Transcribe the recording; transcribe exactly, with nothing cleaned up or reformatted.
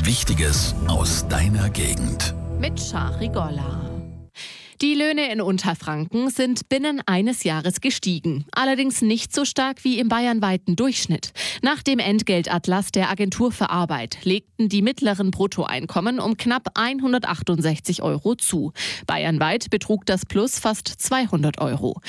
Wichtiges aus deiner Gegend. Mit Schari Golla. Die Löhne in Unterfranken sind binnen eines Jahres gestiegen. Allerdings nicht so stark wie im bayernweiten Durchschnitt. Nach dem Entgeltatlas der Agentur für Arbeit legten die mittleren Bruttoeinkommen um knapp hundertachtundsechzig Euro zu. Bayernweit betrug das Plus fast zweihundert Euro.